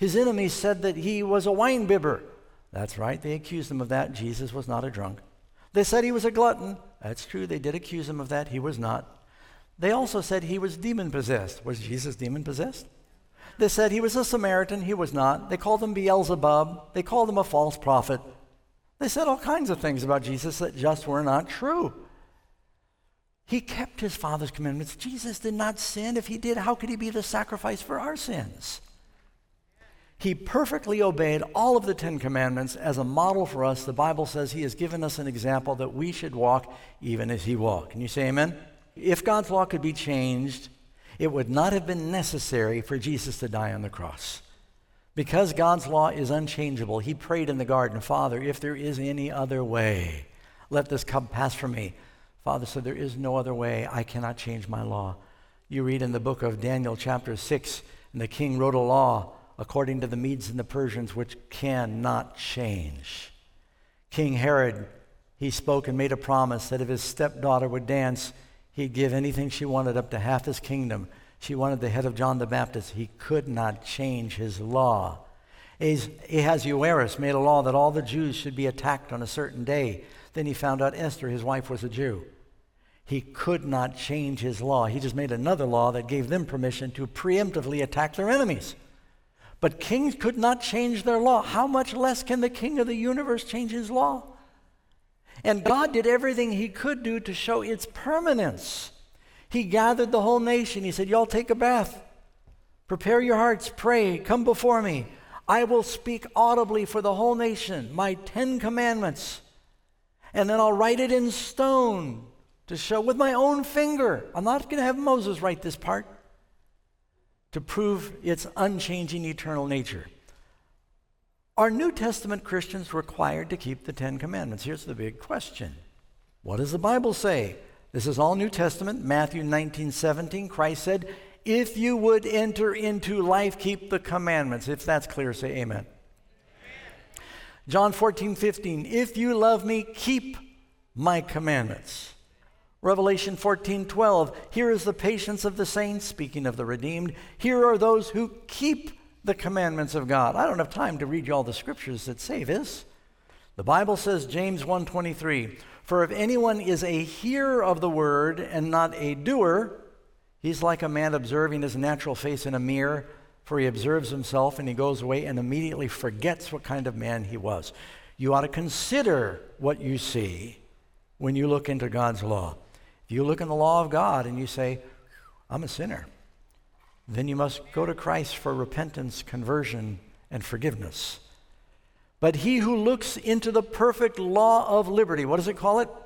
His enemies said that he was a wine bibber. That's right, they accused him of that. Jesus was not a drunk. They said he was a glutton. That's true, they did accuse him of that. He was not. They also said he was demon-possessed. Was Jesus demon-possessed? They said he was a Samaritan. He was not. They called him Beelzebub. They called him a false prophet. They said all kinds of things about Jesus that just were not true. He kept his Father's commandments. Jesus did not sin. If he did, how could he be the sacrifice for our sins? He perfectly obeyed all of the 10 Commandments as a model for us. The Bible says he has given us an example that we should walk even as he walked. Can you say amen? If God's law could be changed, it would not have been necessary for Jesus to die on the cross. Because God's law is unchangeable, he prayed in the garden, Father, if there is any other way, let this cup pass from me. Father said, there is no other way. I cannot change my law. You read in the book of Daniel chapter 6, and the king wrote a law according to the Medes and the Persians, which cannot change. King Herod, he spoke and made a promise that if his stepdaughter would dance, he'd give anything she wanted, up to half his kingdom. She wanted the head of John the Baptist. He could not change his law. Ahasuerus made a law that all the Jews should be attacked on a certain day. Then he found out Esther, his wife, was a Jew. He could not change his law. He just made another law that gave them permission to preemptively attack their enemies. But kings could not change their law. How much less can the King of the universe change his law? And God did everything he could do to show its permanence. He gathered the whole nation. He said, y'all take a bath. Prepare your hearts. Pray. Come before me. I will speak audibly for the whole nation, my 10 commandments. And then I'll write it in stone to show with my own finger. I'm not going to have Moses write this part to prove its unchanging eternal nature. Are New Testament Christians required to keep the 10 Commandments? Here's the big question. What does the Bible say? This is all New Testament. Matthew 19:17, Christ said, if you would enter into life, keep the commandments. If that's clear, say amen. John 14:15, if you love me, keep my commandments. Revelation 14:12, here is the patience of the saints, speaking of the redeemed. Here are those who keep the commandments of God. I don't have time to read you all the scriptures that say this. The Bible says, James 1:23, for if anyone is a hearer of the word and not a doer, he's like a man observing his natural face in a mirror, for he observes himself and he goes away and immediately forgets what kind of man he was. You ought to consider what you see when you look into God's law. If you look in the law of God and you say, I'm a sinner, then you must go to Christ for repentance, conversion, and forgiveness. But he who looks into the perfect law of liberty, what does it call it?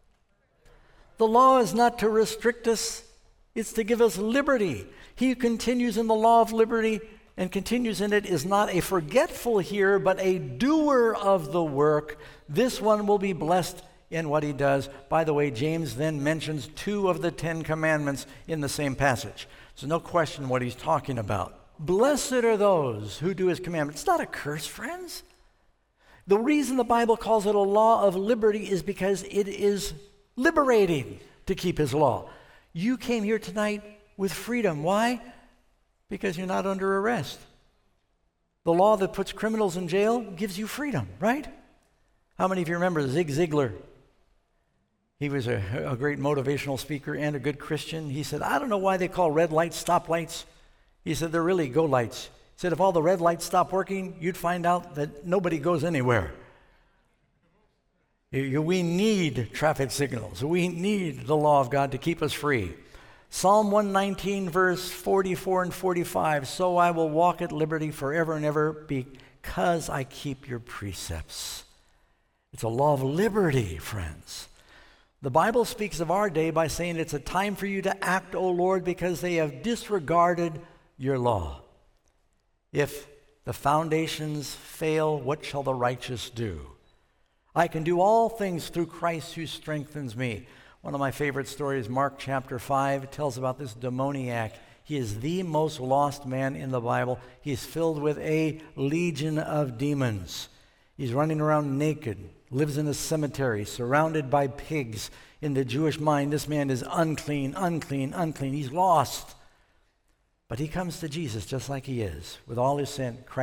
The law is not to restrict us, it's to give us liberty. He who continues in the law of liberty and continues in it is not a forgetful hearer, but a doer of the work. This one will be blessed in what he does. By the way, James then mentions 2 of the 10 commandments in the same passage. So no question what he's talking about. Blessed are those who do his commandments. It's not a curse, friends. The reason the Bible calls it a law of liberty is because it is liberating to keep his law. You came here tonight with freedom. Why? Because you're not under arrest. The law that puts criminals in jail gives you freedom, right? How many of you remember Zig Ziglar? He was a great motivational speaker and a good Christian. He said, I don't know why they call red lights stop lights. He said, they're really go lights. He said, if all the red lights stopped working, you'd find out that nobody goes anywhere. We need traffic signals. We need the law of God to keep us free. Psalm 119, verse 44 and 45, so I will walk at liberty forever and ever because I keep your precepts. It's a law of liberty, friends. The Bible speaks of our day by saying it's a time for you to act, O Lord, because they have disregarded your law. If the foundations fail, what shall the righteous do? I can do all things through Christ who strengthens me. One of my favorite stories, Mark chapter 5, tells about this demoniac. He is the most lost man in the Bible. He is filled with a legion of demons. He's running around naked, lives in a cemetery, surrounded by pigs. In the Jewish mind, this man is unclean, unclean, unclean. He's lost. But he comes to Jesus just like he is, with all his sin. Christ